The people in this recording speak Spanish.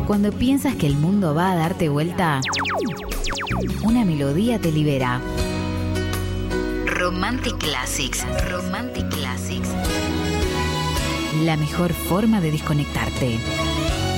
Cuando piensas que el mundo va a darte vuelta, una melodía te libera. Romantic Classics. Romantic Classics. La mejor forma de desconectarte.